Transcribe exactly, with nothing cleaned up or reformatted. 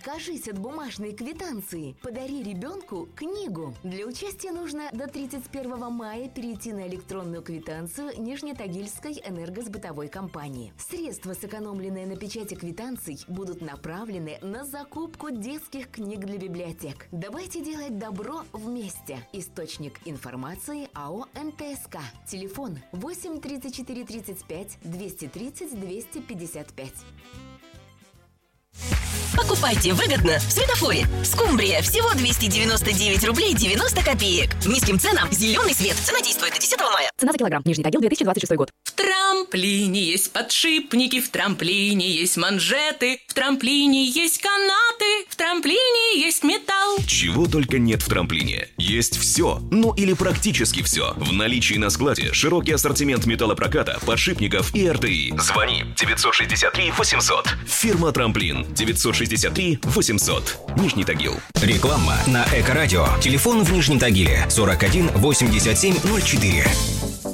Откажись от бумажной квитанции. Подари ребенку книгу. Для участия нужно до тридцать первого мая перейти на электронную квитанцию Нижнетагильской энергосбытовой компании. Средства, сэкономленные на печати квитанций, будут направлены на закупку детских книг для библиотек. Давайте делать добро вместе. Источник информации АО МТСК. Телефон восемь тридцать четыре тридцать пять двести тридцать двести пятьдесят пять. Покупайте выгодно в Светофоре. Скумбрия всего двести девяносто девять рублей девяносто копеек. Низким ценам зеленый свет. Цена действует до десятого мая. Цена за килограмм. Нижний Тагил, две тысячи двадцать шестой год. В трамплине есть подшипники, в трамплине есть манжеты, в трамплине есть канаты, в трамплине есть металл. Чего только нет в трамплине. Есть все, ну или практически все. В наличии на складе широкий ассортимент металлопроката, подшипников и эр тэ и. Звони девятьсот шестьдесят три восемьсот. Фирма Трамплин. девятьсот шестьдесят три восемьсот. Нижний Тагил. Реклама на Эко-радио. Телефон в Нижнем Тагиле сорок один восемьдесят семь ноль четыре.